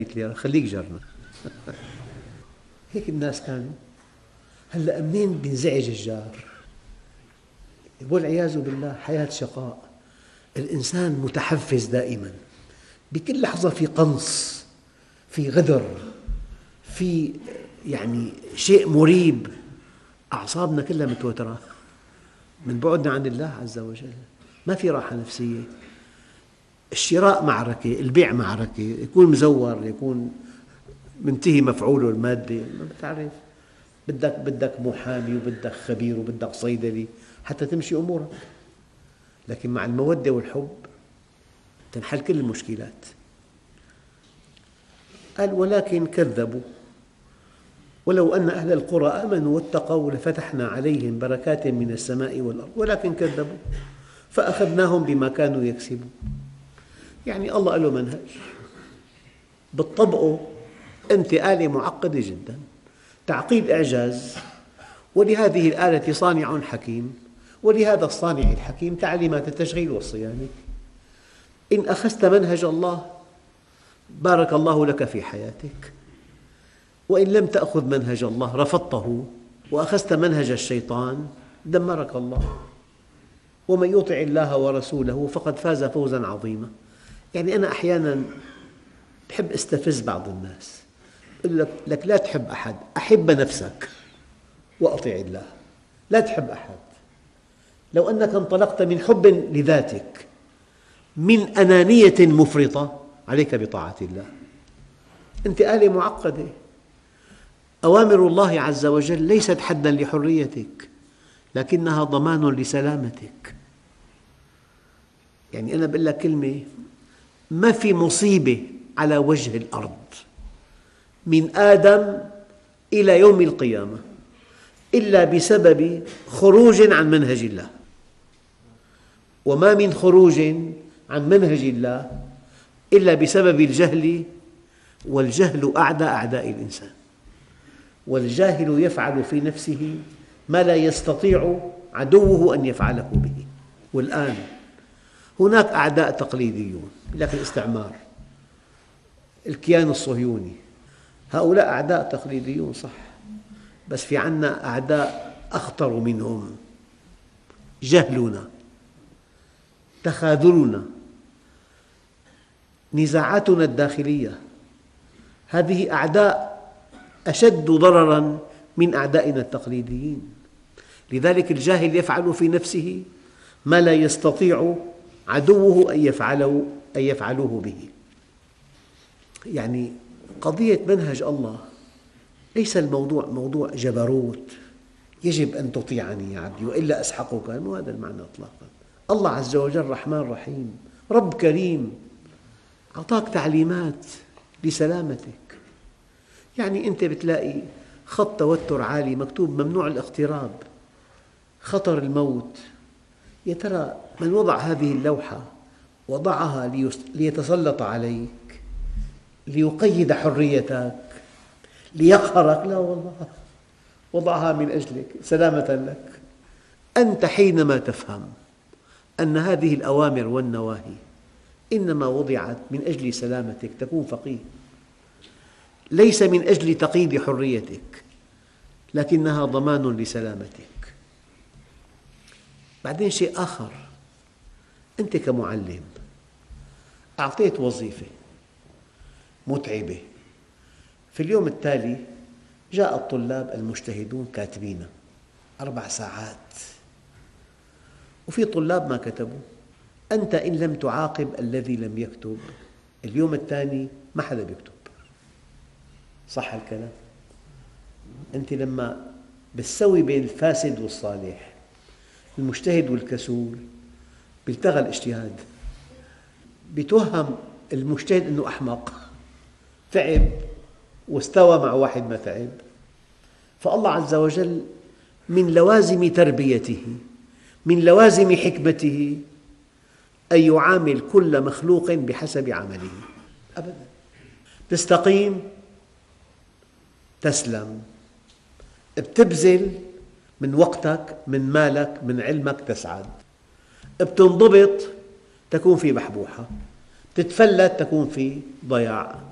ليرة خليك جارنا. هيك الناس كانوا. هلأ منين بينزعج الجار؟ والعياذ بالله حياة شقاء. الإنسان متحفز دائما، بكل لحظة في قنص، في غدر، في شيء مريب. أعصابنا كلها متوترة من بعدنا عن الله عز وجل. ما في راحة نفسية. الشراء معركة، البيع معركة، يكون مزور، يكون منتهي مفعوله المادي، ما بتعرف. بدك محامي وبدك خبير وبدك صيدلي حتى تمشي أمورك. لكن مع المودة والحب تنحل كل المشكلات. قال ولكن كذبوا ولو أن أهل القرى آمنوا واتقوا لفتحنا عليهم بركات من السماء والأرض ولكن كذبوا فأخذناهم بما كانوا يكسبون. يعني الله له منهج بتطبقه. أنت آلة معقدة جدا، تعقيد إعجاز، ولهذه الآلة صانع حكيم، ولهذا الصانع الحكيم تعليمات التشغيل والصيانة. إن أخذت منهج الله بارك الله لك في حياتك، وإن لم تأخذ منهج الله رفضته وأخذت منهج الشيطان دمرك الله. ومن يطع الله ورسوله فقد فاز فوزا عظيما. يعني أنا أحيانا بحب استفز بعض الناس، أقول لك لا تحب أحد، أحب نفسك وأطع الله. لا تحب أحد. لو أنك انطلقت من حب لذاتك، من أنانية مفرطة، عليك بطاعة الله. أنت آلة معقدة. أوامر الله عز وجل ليست حداً لحريتك، لكنها ضمان لسلامتك. يعني أنا بقول لك كلمة، ما في مصيبة على وجه الأرض من آدم إلى يوم القيامة إلا بسبب خروج عن منهج الله، وما من خروج عن منهج الله إلا بسبب الجهل، والجهل أعدى أعداء الإنسان. والجاهل يفعل في نفسه ما لا يستطيع عدوه أن يفعله به. والآن هناك أعداء تقليديون، لكن الاستعمار، الكيان الصهيوني، هؤلاء أعداء تقليديون صح، بس في عنا أعداء أخطر منهم. جهلنا، تخاذلنا، نزاعاتنا الداخلية، هذه أعداء أشد ضرراً من أعدائنا التقليديين. لذلك الجاهل يفعل في نفسه ما لا يستطيع عدوه أن يفعلوه به. يعني قضية منهج الله ليس الموضوع موضوع جبروت، يجب أن تطيعني يا عبدي وإلا أسحقك، مو هذا المعنى إطلاقاً. الله عز وجل رحمن رحيم، رب كريم، أعطاك تعليمات لسلامتك. يعني أنت بتلاقي خط توتر عالي مكتوب ممنوع الاقتراب، خطر الموت. يا ترى من وضع هذه اللوحة وضعها ليتسلط عليك، ليقيد حريتك، ليقهرك؟ لا والله، وضعها من أجلك سلامة لك. أنت حينما تفهم أن هذه الأوامر والنواهي إنما وضعت من أجل سلامتك تكون فقيه، ليس من أجل تقييد حريتك، لكنها ضمان لسلامتك. بعدين شيء آخر، أنت كمعلم أعطيت وظيفة متعبة، في اليوم التالي جاء الطلاب المجتهدون كاتبين 4 ساعات، وفي طلاب ما كتبوا. أنت إن لم تعاقب الذي لم يكتب، اليوم الثاني ما حدا بيكتب. صح الكلام؟ أنت لما بتسوي بين الفاسد والصالح، المجتهد والكسول، بيلتغى الاجتهاد. بيتوهم المجتهد أنه أحمق، تعب واستوى مع واحد ما تعب. فالله عز وجل من لوازم تربيته، من لوازم حكمته أن يعامل كل مخلوق بحسب عمله. أبدا. تستقيم تسلم، بتبذل من وقتك، من مالك، من علمك، تسعد. بتنضبط تكون في بحبوحة، تتفلت تكون في ضياع.